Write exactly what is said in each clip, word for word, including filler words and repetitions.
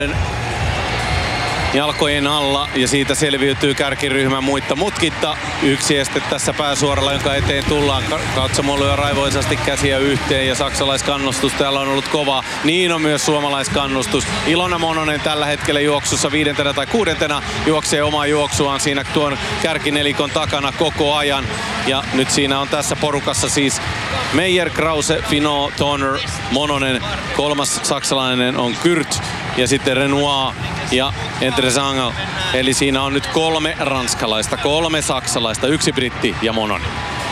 jalkojen alla ja siitä selviytyy kärkiryhmän muitta mutkitta. Yksi este tässä pääsuoralla, jonka eteen tullaan. Katsomo lyö raivoisasti käsiä yhteen ja saksalaiskannustus täällä on ollut kova. Niin on myös suomalaiskannustus. Ilona Mononen tällä hetkellä juoksussa viidentenä tai kuudentena juoksee omaa juoksuaan siinä tuon kärkinelikon takana koko ajan. Ja nyt siinä on tässä porukassa siis Meijer, Krause, Finot, Toner, Mononen. Kolmas saksalainen on Kürt ja sitten Renoir ja Entresangel. Eli siinä on nyt kolme ranskalaista, kolme saksalaista, yksi britti ja Mononen.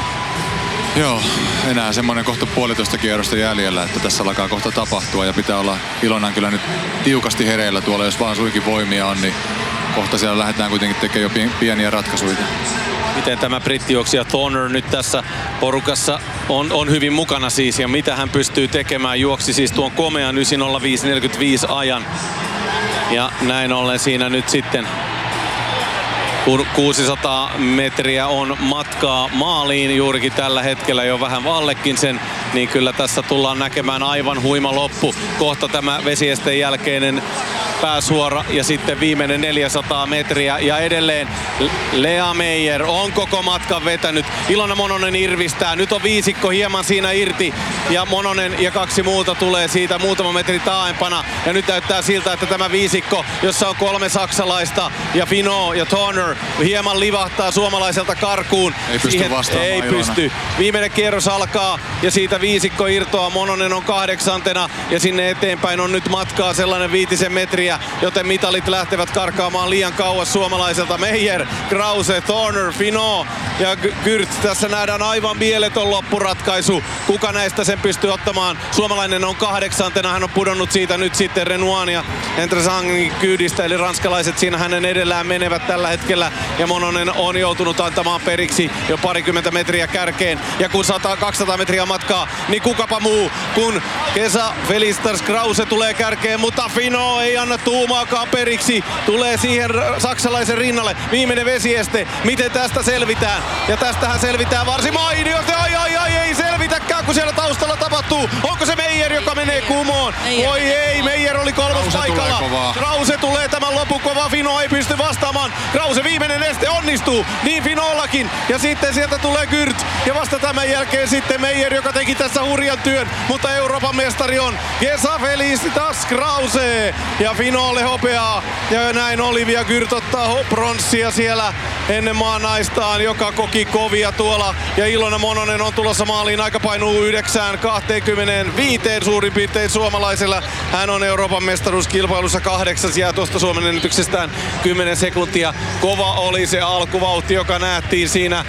Joo, enää semmoinen kohta puolitoista kierrosta jäljellä, että tässä alkaa kohta tapahtua ja pitää olla Ilonan kyllä nyt tiukasti hereillä tuolla, jos vaan suinkin voimia on, niin kohta siellä lähdetään kuitenkin tekemään jo pieniä ratkaisuja. Miten tämä brittijuoksija Toner nyt tässä porukassa on, on hyvin mukana siis ja mitä hän pystyy tekemään, juoksi siis tuon komean yhdeksän nolla viisi neljäkymmentäviisi ajan. Ja näin ollen siinä nyt sitten kun kuusisataa metriä on matkaa maaliin juurikin tällä hetkellä jo vähän vallekin sen, niin kyllä tässä tullaan näkemään aivan huima loppu. Kohta tämä vesiesteen jälkeinen pääsuora ja sitten viimeinen neljäsataa metriä ja edelleen Lea Meijer on koko matkan vetänyt. Ilona Mononen irvistää. Nyt on viisikko hieman siinä irti ja Mononen ja kaksi muuta tulee siitä muutama metri taaempana. Ja nyt näyttää siltä, että tämä viisikko, jossa on kolme saksalaista ja Finot ja Toner hieman livahtaa suomalaiselta karkuun. Ei pysty Siihen vastaamaan ei Ilona. pysty. Viimeinen kierros alkaa ja siitä viisikko irtoaa. Mononen on kahdeksantena ja sinne eteenpäin on nyt matkaa sellainen viitisen metriä, joten mitalit lähtevät karkaamaan liian kauas suomalaiselta. Meijer, Krause, Toner, Finot ja Kürt. Tässä nähdään aivan mieleton loppuratkaisu. Kuka näistä sen pystyy ottamaan? Suomalainen on kahdeksantena. Hän on pudonnut siitä nyt sitten Renoir ja Entresangin kyydistä. Eli ranskalaiset siinä hänen edellään menevät tällä hetkellä. Ja Mononen on joutunut antamaan periksi jo parikymmentä metriä kärkeen. Ja kun sata kaksisataa metriä matkaa, niin kukapa muu kun Gesa Felicitas Krause tulee kärkeen. Mutta Finot ei anna tuumaakaan periksi. Tulee siihen saksalaisen rinnalle. Viimeinen vesieste. Miten tästä selvitään? Ja tästähän selvitään varsin mainiosti. Ai ai ai ei selvitäkään kun siellä taustalla tapahtuu. Onko se Meijer, joka menee kumoon? Voi ei, Meijer oli kolmas Krause paikalla. tulee Krause tulee tämän lopun kova. Finot ei pysty vastaamaan. Krause viimeinen este onnistuu. Niin Finollakin. Ja sitten sieltä tulee Kürt. Ja vasta tämän jälkeen sitten Meijer, joka teki tässä hurjan työn. Mutta Euroopan mestari on Gesa Felicitas Krause. Ja Finolle hopeaa. Ja näin Olivia Kürt ottaa pronssia siellä ennen maan naistaan, joka koki kovia tuolla. Ja Ilona Mononen on tulossa maaliin. Aika painuu yhdeksään kaksikymmentäviisi suurin piirtein suomalaisella. Hän on Euroopan mestaruuskilpailussa kahdeksas, jää tuosta Suomen ennätyksestään kymmenen sekuntia. Kova oli se alkuvauhti, joka nähtiin siinä.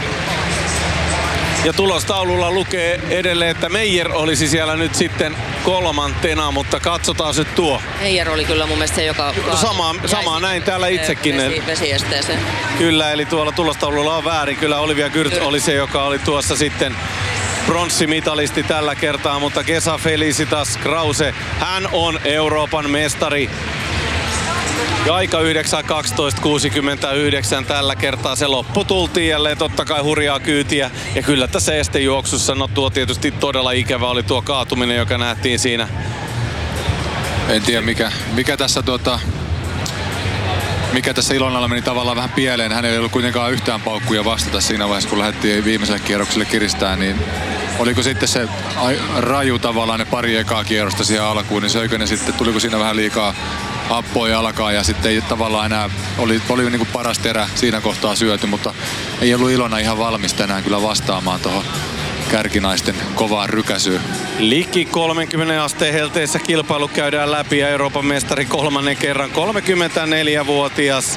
Ja tulostaululla lukee edelleen, että Meijer olisi siellä nyt sitten kolmantena, mutta katsotaan se tuo. Meijer oli kyllä mun mielestä se, joka... No sama, sama näin täällä itsekin. Vesi, vesiesteeseen. Kyllä, eli tuolla tulostaululla on väärin. Kyllä Olivia Kürt oli se, joka oli tuossa sitten pronssimitalisti tällä kertaa, mutta Gesa Felicitas Krause, hän on Euroopan mestari. Ja aika yhdeksän kaksitoista kuusikymmentäyhdeksän tällä kertaa se loppu tultiin jälleen totta kai hurjaa kyytiä. Ja kyllä tässä estejuoksussa, no tuo tietysti todella ikävä oli tuo kaatuminen, joka nähtiin siinä. En tiedä mikä, mikä tässä tuota... Mikä tässä Ilonalla meni tavallaan vähän pieleen. Hän ei ollut kuitenkaan yhtään paukkuja vastata siinä vaiheessa, kun lähdettiin viimeiselle kierrokselle kiristää, niin oliko sitten se raju tavallaan ne pari ekaa kierrosta siihen alkuun, niin söikö ne sitten, tuliko siinä vähän liikaa happoa jalkaa ja sitten ei tavallaan enää, oli, oli niin kuin paras terä siinä kohtaa syöty, mutta ei ollut Ilona ihan valmis tänään kyllä vastaamaan tuohon kärkinaisten kovaan rykäsyyn. Liki kolmekymmentä asteen helteessä kilpailu käydään läpi ja Euroopan mestari kolmannen kerran, kolmekymmentäneljävuotias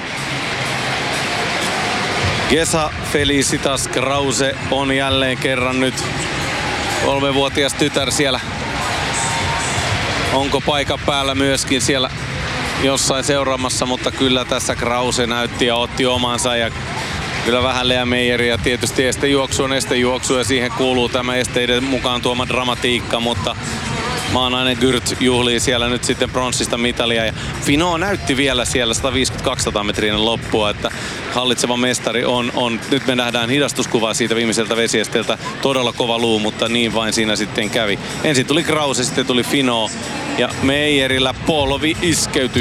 Gesa Felicitas Krause on jälleen kerran nyt kolmevuotias tytär siellä. Onko paikan päällä myöskin siellä jossain seuraamassa, mutta kyllä tässä Krause näytti ja otti omansa ja kyllä vähän Lea Meijeriä tietysti estejuoksu on estejuoksu ja siihen kuuluu tämä esteiden mukaan tuoma dramatiikka, mutta maanainen Kürt juhlii siellä nyt sitten pronssista mitalia ja Finot näytti vielä siellä sata viisikymmentä kaksisataa metrinen loppua, että hallitseva mestari on, on, nyt me nähdään hidastuskuvaa siitä viimeiseltä vesiesteeltä, todella kova luu, mutta niin vain siinä sitten kävi. Ensin tuli Krause, sitten tuli Finot ja Meijerillä polvi iskeytyi